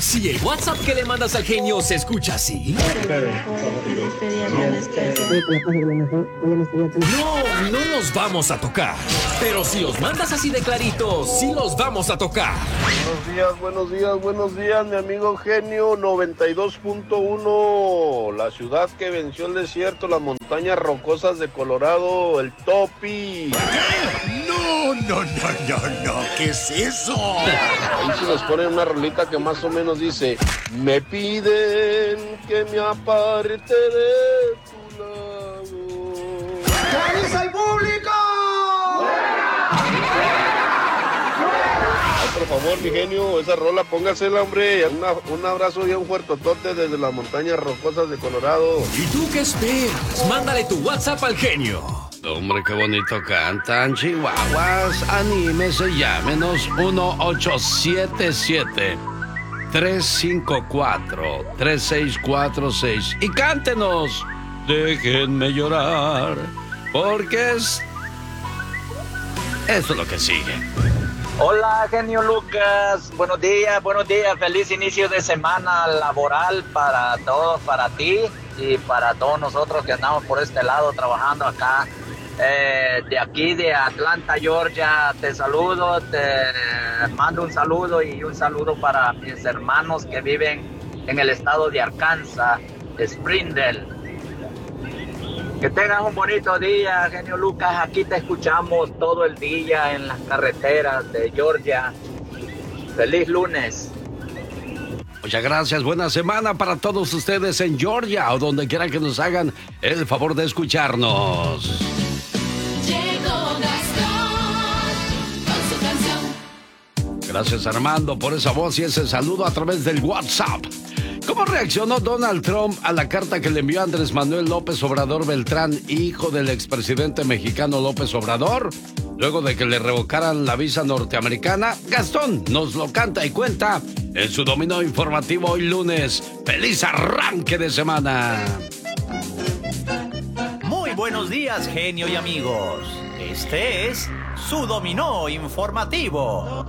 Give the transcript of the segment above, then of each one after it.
Si el WhatsApp que le mandas al genio se escucha así. No los vamos a tocar. Pero si los mandas así de claritos, sí los vamos a tocar. Buenos días, mi amigo genio 92.1. La ciudad que venció el desierto, las montañas rocosas de Colorado, el Topi. No, ¿qué es eso? Ahí se nos pone una rolita que más o menos dice: me piden que me aparte de tu lado. ¿Qué dice el público? Por favor, mi genio, esa rola, póngasela, hombre. Un abrazo y un fuertotote desde las montañas rocosas de Colorado. ¿Y tú qué esperas? Mándale tu WhatsApp al genio. Hombre, qué bonito cantan, chihuahuas. Anímese, llámenos 1877-354-3646 y cántenos. Déjenme llorar, porque eso es lo que sigue. Hola, genio Lucas. Buenos días. Feliz inicio de semana laboral para todos, para ti y para todos nosotros que andamos por este lado trabajando acá. De aquí de Atlanta, Georgia, te saludo, te mando un saludo y un saludo para mis hermanos que viven en el estado de Arkansas, Springdale. Que tengan un bonito día, genio Lucas. Aquí te escuchamos todo el día en las carreteras de Georgia. Feliz lunes. Muchas gracias, buena semana para todos ustedes en Georgia o donde quiera que nos hagan el favor de escucharnos. Llegó Gastón con su canción. Gracias, Armando, por esa voz y ese saludo a través del WhatsApp. ¿Cómo reaccionó Donald Trump a la carta que le envió Andrés Manuel López Obrador Beltrán, hijo del expresidente mexicano López Obrador? Luego de que le revocaran la visa norteamericana, Gastón nos lo canta y cuenta en su dominó informativo hoy lunes. ¡Feliz arranque de semana! Muy buenos días, genio y amigos. Este es su dominó informativo.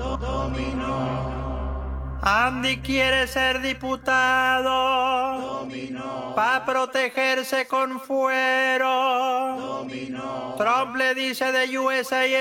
Andy quiere ser diputado. Pa' protegerse con fuero. Trump le dice de USA